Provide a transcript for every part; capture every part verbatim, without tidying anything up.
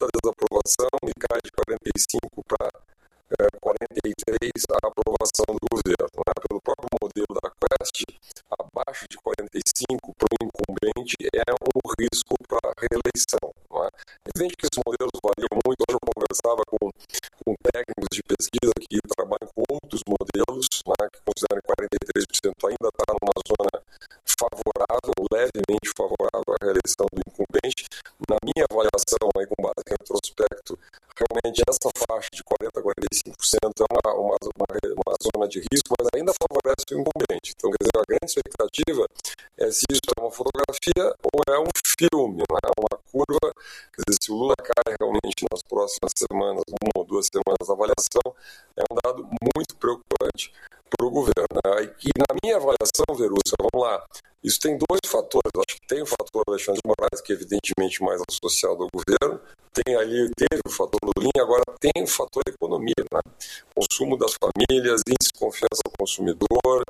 a desaprovação e cai de quarenta e cinco para quarenta e três a aprovação do governo. Né? Pelo próprio modelo da Quest, abaixo de quarenta e cinco para o incumbente é um risco para a reeleição. Não é? É evidente que esses modelos variam muito. Hoje eu conversava com, com técnicos de pesquisa que trabalham com outros modelos, né, que consideram que quarenta e três por cento ainda está numa zona favorável, levemente favorável à reeleição do incumbente. Na minha avaliação, aí, com base em retrospecto, realmente essa faixa de quarenta a quarenta e cinco por cento é uma, uma, uma, uma zona de risco, mas ainda favorece o incumbente. Então, quer dizer, a grande expectativa é se isso é uma fotografia ou é um filme, não é uma curva. Quer dizer, se o Lula cai realmente nas próximas semanas, uma ou duas semanas de avaliação, é um dado muito preocupante para o governo. Né? E na minha avaliação, Verúcia, vamos lá, isso tem dois fatores. Acho que tem o fator Alexandre de Moraes, que é evidentemente mais associado ao governo, tem ali, teve o fator Lulinha, agora tem o fator economia, né? Consumo das famílias, índice de confiança do consumidor,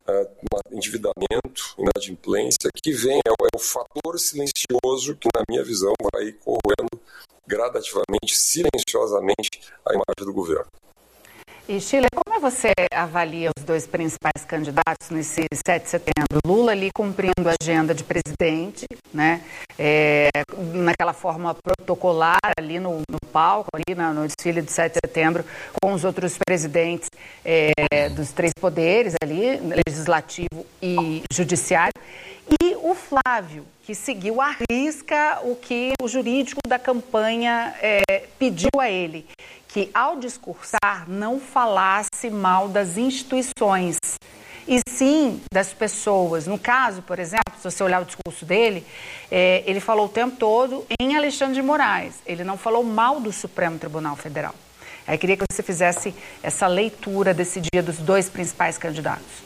uh, endividamento, inadimplência, que vem, é o, é o fator silencioso que, na minha visão, vai corroendo gradativamente, silenciosamente, a imagem do governo. E, Schiller, como você avalia os dois principais candidatos nesse sete de setembro? Lula ali cumprindo a agenda de presidente, né? É, naquela forma protocolar ali no, no palco, ali na, no desfile de sete de setembro, com os outros presidentes é, dos três poderes ali, legislativo e judiciário. E o Flávio, que seguiu à risca o que o jurídico da campanha é, pediu a ele, que ao discursar não falasse mal das instituições, e sim das pessoas. No caso, por exemplo, se você olhar o discurso dele, é, ele falou o tempo todo em Alexandre de Moraes, ele não falou mal do Supremo Tribunal Federal. Aí queria que você fizesse essa leitura desse dia dos dois principais candidatos.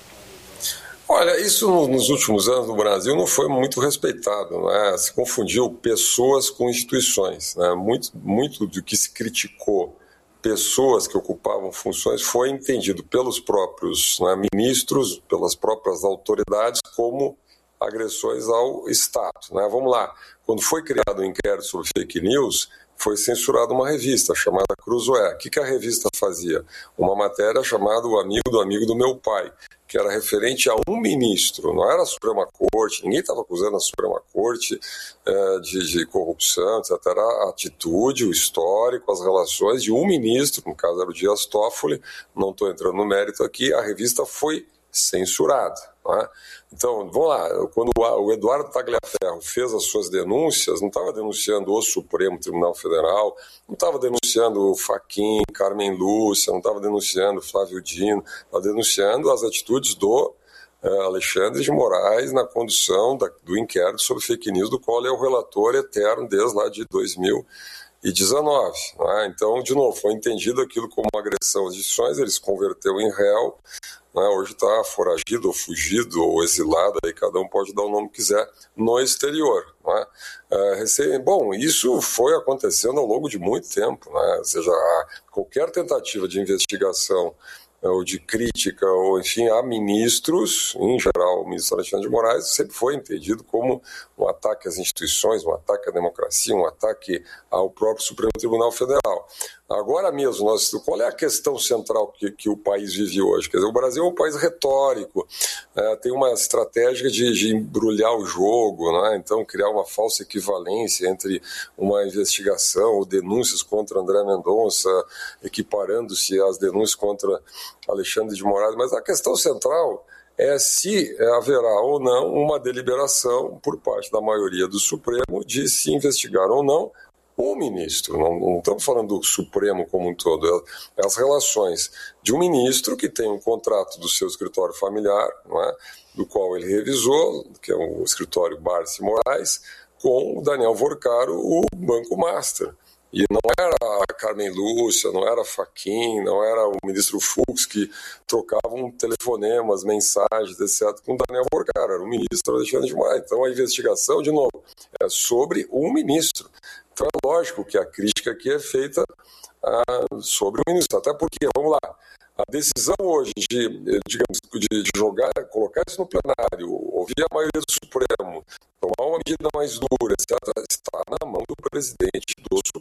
Olha, isso nos últimos anos no Brasil não foi muito respeitado, né? Se confundiu pessoas com instituições, né? Muito, muito do que se criticou pessoas que ocupavam funções foi entendido pelos próprios, né, ministros, pelas próprias autoridades como agressões ao Estado, né? Vamos lá, quando foi criado o inquérito sobre fake news, foi censurada uma revista chamada Cruzoé. O que, que a revista fazia? Uma matéria chamada O Amigo do Amigo do Meu Pai, que era referente a um ministro, não era a Suprema Corte, ninguém estava acusando a Suprema Corte eh, de, de corrupção, etcétera. Era a atitude, o histórico, as relações de um ministro, no caso era o Dias Toffoli, não estou entrando no mérito aqui, a revista foi censurada. Não é? Então, vamos lá, quando o Eduardo Tagliaferro fez as suas denúncias, não estava denunciando o Supremo Tribunal Federal, não estava denunciando o Fachin, Carmen Lúcia, não estava denunciando o Flávio Dino, estava denunciando as atitudes do uh, Alexandre de Moraes na condução da, do inquérito sobre fake news, do qual ele é o relator eterno desde lá de dois mil e dezenove. Né? Então, de novo, foi entendido aquilo como uma agressão às instituições, ele se converteu em réu, né? Hoje está foragido, ou fugido, ou exilado, aí cada um pode dar o nome que quiser, no exterior. Né? É, recém, bom, isso foi acontecendo ao longo de muito tempo, né? Ou seja, qualquer tentativa de investigação ou de crítica, ou enfim, a ministros, em geral o ministro Alexandre de Moraes, sempre foi entendido como um ataque às instituições, um ataque à democracia, um ataque ao próprio Supremo Tribunal Federal. Agora mesmo, nós, qual é a questão central que, que o país vive hoje? Quer dizer, o Brasil é um país retórico, é, tem uma estratégia de, de embrulhar o jogo, né? Então criar uma falsa equivalência entre uma investigação ou denúncias contra André Mendonça, equiparando-se às denúncias contra Alexandre de Moraes, mas a questão central é se haverá ou não uma deliberação por parte da maioria do Supremo de se investigar ou não o ministro. Não, não estamos falando do Supremo como um todo, é as relações de um ministro que tem um contrato do seu escritório familiar, não é? Do qual ele revisou, que é o escritório Barsi Moraes, com o Daniel Vorcaro, o Banco Master. E não era a Carmen Lúcia, não era a Fachin, não era o ministro Fux que trocavam telefonemas, mensagens, etcétera com o Daniel Vorcaro, era o ministro Alexandre de Moraes. Então a investigação, de novo, é sobre um ministro. Então é lógico que a crítica aqui é feita ah, sobre o ministro, até porque, vamos lá, a decisão hoje de, digamos, de, de jogar, colocar isso no plenário, ouvir a maioria do Supremo, tomar uma medida mais dura, etcétera, está na mão do presidente do Supremo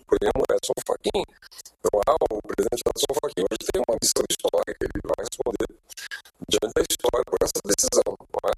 Supremo, Edson Fachin. Então, ah, o presidente Edson Fachin hoje tem uma missão histórica, ele vai responder diante da história por essa decisão.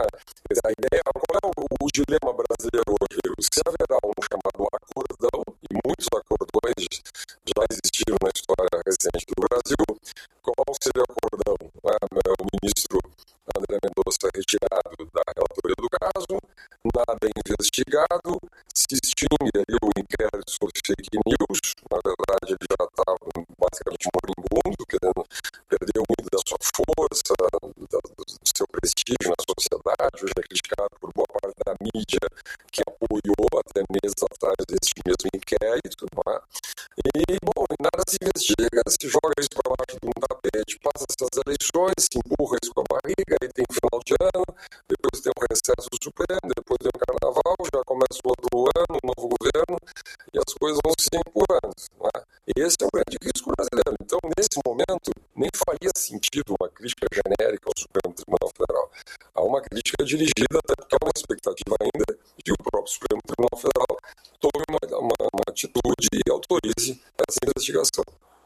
A ideia, qual é o, o dilema brasileiro hoje? Se haverá um chamado acordão, e muitos acordões já existiram na história recente do Brasil, qual seria o acordão? O ministro André Mendonça retirado da relatoria do caso, nada é investigado, se extingue ali o inquérito sobre fake news, na verdade ele já estava basicamente moribundo, querendo, perdeu muito da sua força, da, do seu prestígio na sociedade, hoje é criticado por boa parte da mídia que apoiou até meses atrás este mesmo inquérito, não é? E, bom, nada se investiga, se joga isso para baixo de um tapete, passa-se as eleições, se empurra isso com a barriga, aí tem final de ano, depois tem um recesso do Supremo, depois tem o Carnaval, já começa o outro ano, um novo governo, e as coisas vão se empurrando, não é? Esse é o grande risco brasileiro. Então, nesse momento, nem faria sentido uma crítica genérica ao Supremo Tribunal Federal. Há uma crítica dirigida, até porque há uma expectativa ainda de que o próprio Supremo Tribunal Federal tome uma, uma, uma atitude e autorize essa investigação.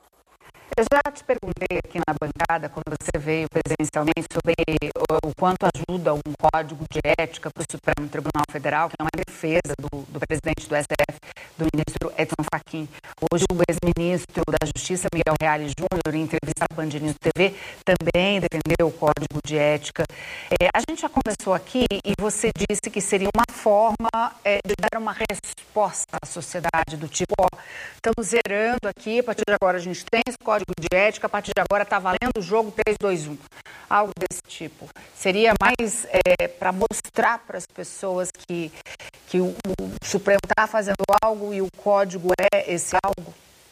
Eu já te perguntei aqui na bancada, quando você veio presencialmente, sobre o, o quanto ajuda um código de ética para o Supremo Tribunal Federal, que é uma defesa do, do presidente do S T F, do ministro Edson Fachin. Hoje o ex-ministro da Justiça, Miguel Reale Júnior, em entrevista à Band News T V, também defendeu o código de ética. É, a gente já conversou aqui e você disse que seria uma forma é, de dar uma resposta à sociedade, do tipo, ó, estamos zerando aqui, a partir de agora a gente tem esse código de ética, a partir de agora está valendo o jogo três, dois, um. Algo desse tipo. Seria mais é, para mostrar para as pessoas que, que o, o Supremo está fazendo algo e o código é esse algo?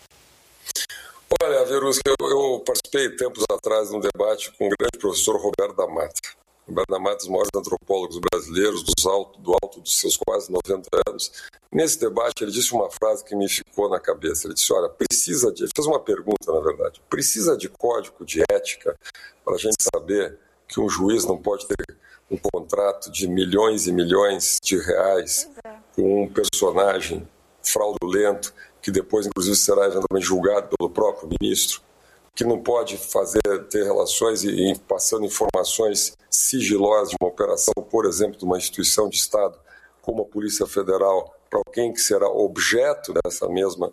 Olha, Verusca, eu, eu participei tempos atrás de um debate com o grande professor Roberto da Mata. Roberto da Mata, os maiores antropólogos brasileiros, dos alto, do alto dos seus quase noventa anos. Nesse debate, ele disse uma frase que me ficou na cabeça. Ele disse, olha, precisa de... Ele fez uma pergunta, na verdade. Precisa de código de ética para a gente saber que um juiz não pode ter um contrato de milhões e milhões de reais com um personagem fraudulento que depois, inclusive, será eventualmente julgado pelo próprio ministro, que não pode fazer, ter relações e, e passando informações sigilosas de uma operação, por exemplo, de uma instituição de Estado, como a Polícia Federal, para alguém que será objeto dessa mesma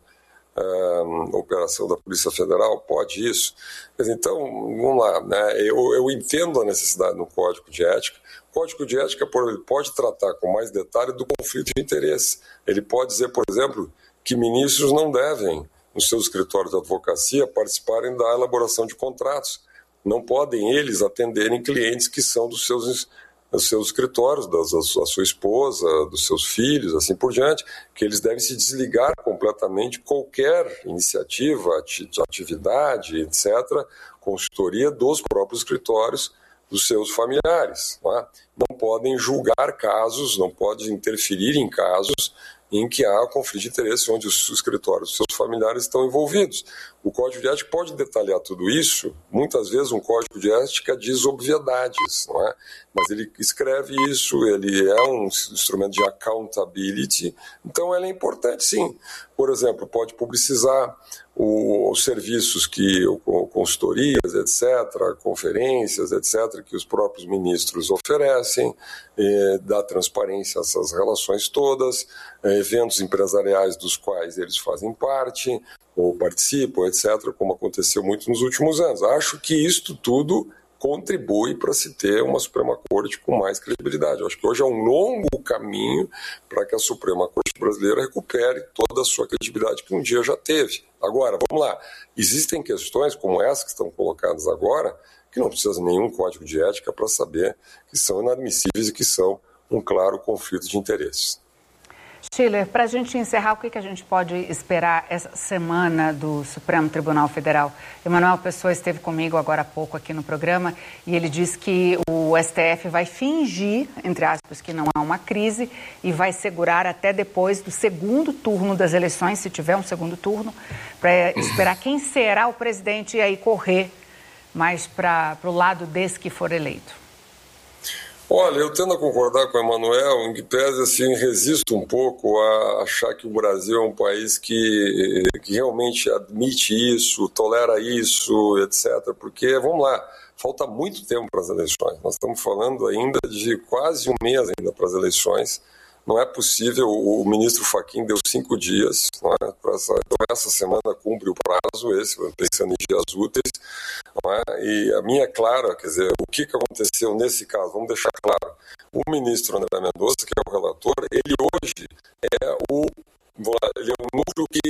uh, operação da Polícia Federal, pode isso? Mas, então, vamos lá, né? eu, eu entendo a necessidade do Código de Ética. O Código de Ética pode tratar com mais detalhe do conflito de interesse. Ele pode dizer, por exemplo, que ministros não devem, nos seus escritórios de advocacia, participarem da elaboração de contratos. Não podem eles atenderem clientes que são dos seus, dos seus escritórios, das, da sua esposa, dos seus filhos, assim por diante, que eles devem se desligar completamente de qualquer iniciativa, atividade, etcétera, consultoria dos próprios escritórios dos seus familiares. Não é? Não podem julgar casos, não podem interferir em casos em que há conflito de interesse, onde os escritórios dos seus familiares estão envolvidos. O Código de Ética pode detalhar tudo isso. Muitas vezes um Código de Ética diz obviedades, não é? Mas ele escreve isso, ele é um instrumento de accountability, então ele é importante sim. Por exemplo, pode publicizar o, os serviços que, consultorias, etcétera, conferências, etcétera, que os próprios ministros oferecem, eh, dá transparência a essas relações todas, eh, eventos empresariais dos quais eles fazem parte, ou participam, etcétera, como aconteceu muito nos últimos anos. Acho que isto tudo contribui para se ter uma Suprema Corte com mais credibilidade. Acho que hoje é um longo caminho para que a Suprema Corte brasileira recupere toda a sua credibilidade que um dia já teve. Agora, vamos lá, existem questões como essa que estão colocadas agora que não precisa de nenhum código de ética para saber que são inadmissíveis e que são um claro conflito de interesses. Schiller, para a gente encerrar, o que, que a gente pode esperar essa semana do Supremo Tribunal Federal? Emanuel Pessoa esteve comigo agora há pouco aqui no programa e ele disse que o S T F vai fingir, entre aspas, que não há uma crise e vai segurar até depois do segundo turno das eleições, se tiver um segundo turno, para esperar quem será o presidente e aí correr mais para o lado desse que for eleito. Olha, eu tendo a concordar com o Emanuel, em que pese assim, resisto um pouco a achar que o Brasil é um país que, que realmente admite isso, tolera isso, etcétera. Porque, vamos lá, falta muito tempo para as eleições. Nós estamos falando ainda de quase um mês ainda para as eleições. Não é possível, o ministro Fachin deu cinco dias, não é? Essa, então essa semana cumpre o prazo, esse, pensando em dias úteis, não é? E a minha é clara, quer dizer, o que, que aconteceu nesse caso, vamos deixar claro, o ministro André Mendonça, que é o relator, ele hoje é o, ele é o núcleo que